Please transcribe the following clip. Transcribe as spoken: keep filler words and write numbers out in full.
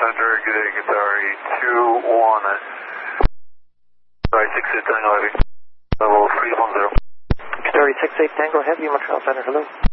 Center, good day, Qatari two one. Qatari six eight Tango Heavy, level three one zero. Qatari six eight Tango Heavy, Montreal Center, hello.